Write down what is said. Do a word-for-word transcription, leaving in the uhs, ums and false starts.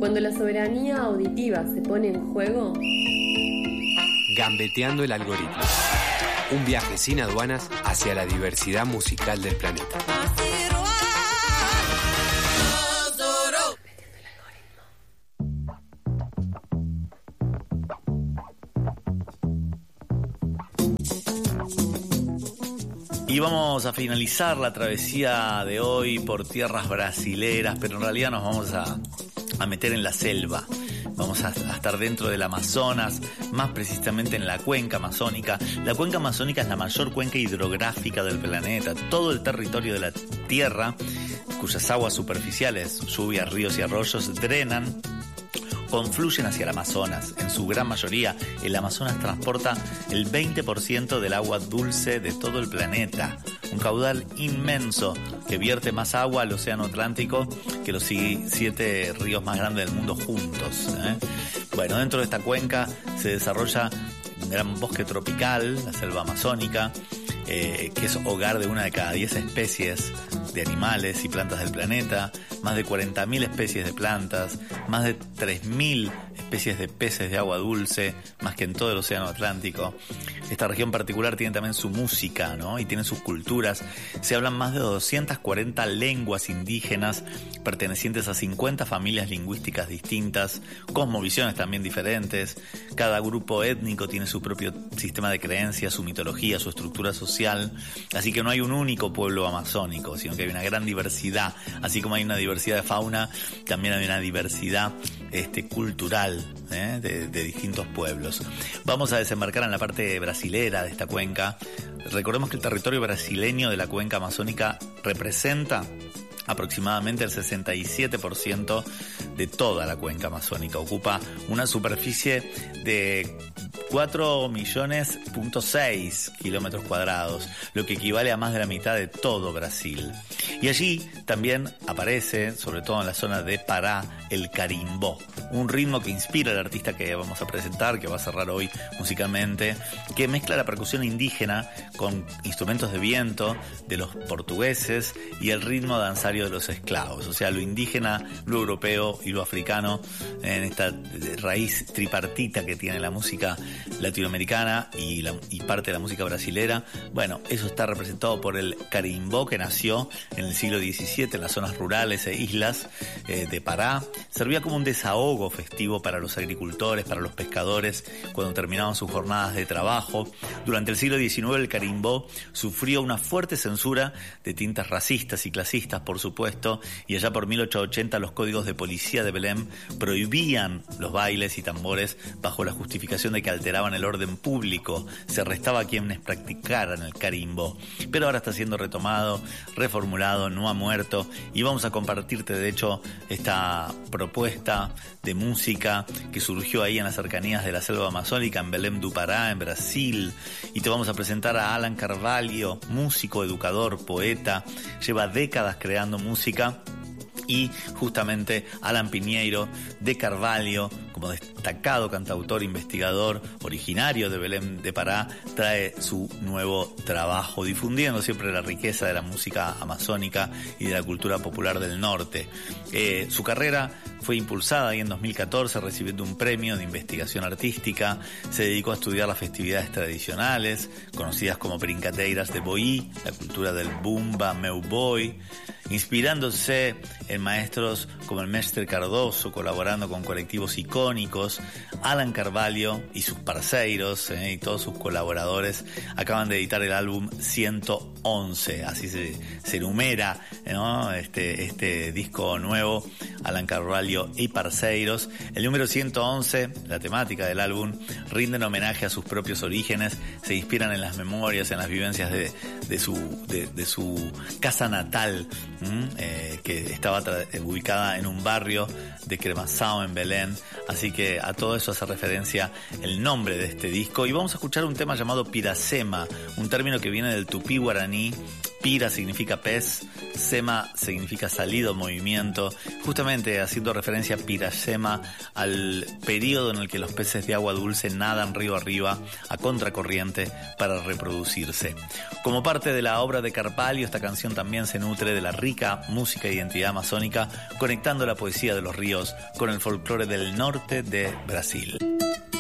Cuando la soberanía auditiva se pone en juego... Gambeteando el algoritmo. Un viaje sin aduanas hacia la diversidad musical del planeta. Y vamos a finalizar la travesía de hoy por tierras brasileras, pero en realidad nos vamos a, a meter en la selva. Vamos a, a estar dentro del Amazonas, más precisamente en la cuenca amazónica. La cuenca amazónica es la mayor cuenca hidrográfica del planeta. Todo el territorio de la Tierra, cuyas aguas superficiales, lluvias, ríos y arroyos, drenan, confluyen hacia el Amazonas. En su gran mayoría, el Amazonas transporta el veinte por ciento del agua dulce de todo el planeta. Un caudal inmenso que vierte más agua al océano Atlántico que los siete ríos más grandes del mundo juntos, ¿eh? Bueno, dentro de esta cuenca se desarrolla un gran bosque tropical, la selva amazónica, eh, que es hogar de una de cada diez especies de animales y plantas del planeta, más de cuarenta mil especies de plantas, más de tres mil especies de peces de agua dulce, más que en todo el océano Atlántico. Esta región particular tiene también su música, ¿no? Y tiene sus culturas. Se hablan más de doscientas cuarenta lenguas indígenas pertenecientes a cincuenta familias lingüísticas distintas, cosmovisiones también diferentes. Cada grupo étnico tiene su propio sistema de creencias, su mitología, su estructura social. Así que no hay un único pueblo amazónico, sino que hay una gran diversidad. Así como hay una diversidad de fauna, también hay una diversidad este, cultural, ¿eh? de, de distintos pueblos. Vamos a desembarcar en la parte brasilera de esta cuenca. Recordemos que el territorio brasileño de la cuenca amazónica representa aproximadamente el sesenta y siete por ciento de toda la cuenca amazónica. Ocupa una superficie de cuatro millones punto seis kilómetros cuadrados, lo que equivale a más de la mitad de todo Brasil. Y allí también aparece, sobre todo en la zona de Pará, el carimbó, un ritmo que inspira al artista que vamos a presentar, que va a cerrar hoy musicalmente, que mezcla la percusión indígena con instrumentos de viento de los portugueses y el ritmo danzario de los esclavos, o sea, lo indígena, lo europeo y lo africano, en esta raíz tripartita que tiene la música latinoamericana y, la, y parte de la música brasilera. Bueno, eso está representado por el carimbó, que nació en el siglo diecisiete en las zonas rurales e islas eh, de Pará. Servía como un desahogo festivo para los agricultores, para los pescadores, cuando terminaban sus jornadas de trabajo. Durante el siglo diecinueve el carimbó sufrió una fuerte censura de tintes racistas y clasistas, por supuesto, y allá por mil ochocientos ochenta los códigos de policía de Belém prohibían los bailes y tambores bajo la justificación de que alteraban el orden público. Se arrestaba a quienes practicaran el carimbó. Pero ahora está siendo retomado, reformulado, no ha muerto, y vamos a compartirte de hecho esta propuesta de música que surgió ahí en las cercanías de la selva amazónica, en Belém do Pará, en Brasil, y te vamos a presentar a Alan Carvalho, músico, educador, poeta, lleva décadas creando música. Y justamente Alan Pinheiro de Carvalho, como destacado cantautor, investigador, originario de Belém de Pará, trae su nuevo trabajo, difundiendo siempre la riqueza de la música amazónica y de la cultura popular del norte. Eh, su carrera fue impulsada ahí en dos mil catorce, recibiendo un premio de investigación artística. Se dedicó a estudiar las festividades tradicionales, conocidas como brincadeiras de Boí, la cultura del Bumba Meu Boi, inspirándose en maestros como el Mestre Cardoso, colaborando con colectivos icónicos. Alan Carvalho y sus parceiros eh, y todos sus colaboradores acaban de editar el álbum ciento once, así se, se enumera, ¿no? este, este disco nuevo, Alan Carvalho y parceiros. El número ciento once, la temática del álbum, rinden homenaje a sus propios orígenes, se inspiran en las memorias, en las vivencias de, de, su, de, de su casa natal, eh, que estaba tra- ubicada en un barrio de Cremação, en Belén. Así que a todo eso hace referencia el nombre de este disco. Y vamos a escuchar un tema llamado Piracema, un término que viene del tupí guaraní Pira significa pez, sema significa salido, movimiento, justamente haciendo referencia a Piracema, al periodo en el que los peces de agua dulce nadan río arriba a contracorriente para reproducirse. Como parte de la obra de Carvalho, esta canción también se nutre de la rica música e identidad amazónica, conectando la poesía de los ríos con el folclore del norte de Brasil.